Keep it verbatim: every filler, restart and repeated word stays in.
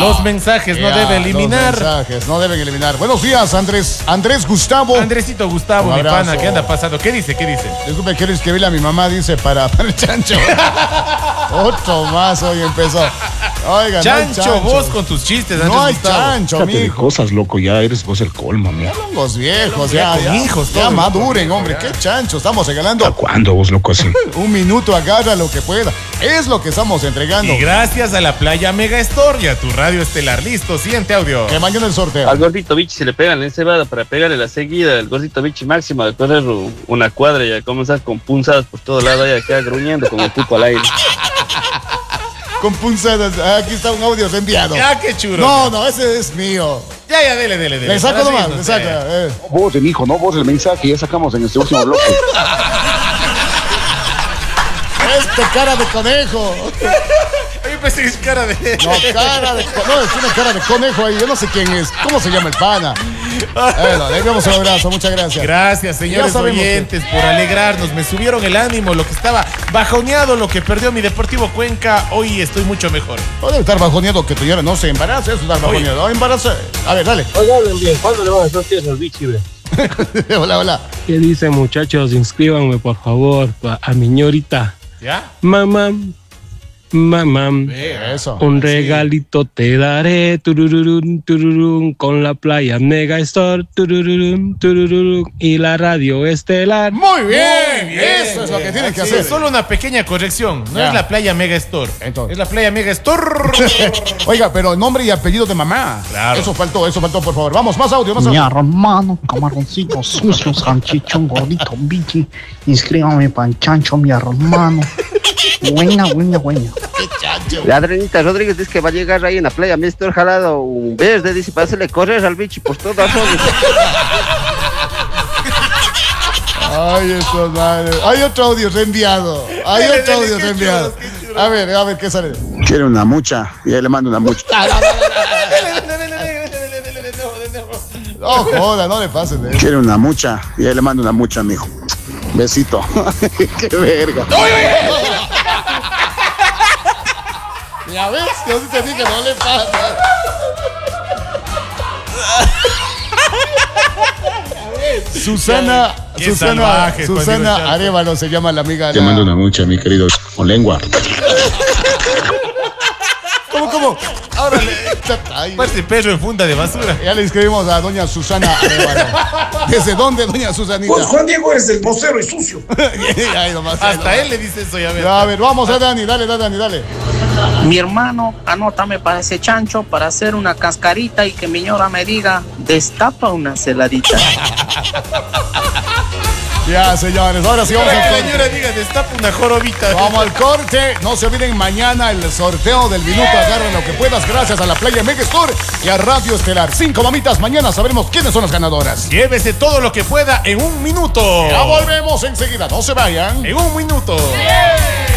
Los mensajes no Ya, debe eliminar. Los mensajes no deben eliminar. Buenos días, Andrés. Andrés Gustavo. Andresito Gustavo, Un mi abrazo. pana, ¿qué anda pasando? ¿Qué dice? ¿Qué dice? Disculpe, quiero escribirle a mi mamá, dice, para, para el chancho. Otro más hoy empezó. Oiga, Chancho, no hay chancho. vos con tus chistes, Andrés No hay Gustavo. chancho, Déjate de mijo. cosas, loco, ya eres vos el colmo, amigo. Los viejos, Ya ya, con ya, hijos, ya todo, maduren, loco, hombre. ya. Qué chancho, estamos ¿A regalando. cuándo vos, loco, así? Un minuto, agarra lo que pueda. Es lo que estamos entregando. Y gracias a la Playa Mega Store y a tu radio estelar. Listo, siguiente audio. Que mañana el sorteo. Al gordito bichi se le pega la encebada para pegarle la seguida. El gordito bichi máximo de correr una cuadra y a comenzar con punzadas por todo lado y a quedar gruñendo con el cuco al aire. Con punzadas. Aquí está un audio enviado. Ya, qué churo. No, no, ese es mío. Ya, ya, dele, dele, dele. Le saco Para nomás, seguirnos, le saca. ya. eh. Vos, el hijo, no vos el mensaje, ya sacamos en este último bloque. Este cara de conejo. Yo pensé que es cara de... No, cara de conejo. No, es una cara de conejo ahí. Yo no sé quién es. ¿Cómo se llama el pana? Bueno, le enviamos un abrazo. Muchas gracias. Gracias, señores Ya sabemos oyentes, por alegrarnos. Me subieron el ánimo, lo que estaba bajoneado, lo que perdió mi Deportivo Cuenca. Hoy estoy mucho mejor. No debe estar bajoneado que tu señora no se embarace. Eso es estar bajoneado. No, embarace. A ver, dale. Oigan, hablen bien, ¿cuándo le van a hacer tierra al bichi, ve? Hola, hola. ¿Qué dicen, muchachos? Inscríbanme, por favor, pa- a mi ñorita. ¿Ya? Mamá, mamá, Eso. un regalito te daré, turururun, tururun, con la Playa Mega Store, turururun, tururun, y la radio estelar. Muy bien. Muy bien, Eso es lo que tienes que Sí, hacer. Solo una pequeña corrección. No Ya. es la Playa Mega Store. Entonces. Es la Playa Mega Store. Oiga, pero nombre y apellido de mamá. Claro. Eso faltó, eso faltó, por favor. Vamos, más audio, más Mi audio. hermano, camaroncito sucio, salchichón, gordito, bichi. Inscríbame para el chancho, mi hermano. Buena, buena, buena. La Adrenita Rodríguez dice que va a llegar ahí en la playa. Me estoy jalado un verde, dice, para hacerle correr al bichi por todas zonas. Ay, eso, madre. Hay otro audio reenviado. Hay Dele, otro dele, audio qué reenviado. chulos, qué chulos. A ver, a ver, ¿qué sale? Quiere una mucha, y ahí le mando una mucha. No, joda, no le pases de eso. Quiere una mucha, y ahí le mando una mucha, mijo. Besito. Qué verga. Ya ves, yo sí te dije, no le pasa. Susana, Qué Susana, salvaje, Juan Diego Susana Chanto. Arevalo se llama la amiga. Te la- mando una mucha, mi querido. Con lengua. ¿Cómo, cómo? Ahora le. Ay, Parece perro en funda de basura. ya le escribimos a doña Susana Arevalo. ¿Desde dónde, doña Susanita? Pues Juan Diego eres el vocero y sucio. Ay, nomás, ay, Hasta nomás. él le dice eso, ya ves. Ya, a ver, vamos a Dani, dale, dale, Dani, dale. Mi hermano, anótame para ese chancho para hacer una cascarita y que mi ñora me diga, destapa una celadita. Ya, señores, ahora sí vamos Para al que la corte. señora diga, destapa una jorobita. Vamos al corte. No se olviden mañana el sorteo del minuto. Agarra lo que puedas. Gracias a la Playa Mega Store y a Radio Estelar. Cinco mamitas. Mañana sabremos quiénes son las ganadoras. Llévese todo lo que pueda en un minuto. Ya volvemos enseguida. No se vayan. En un minuto.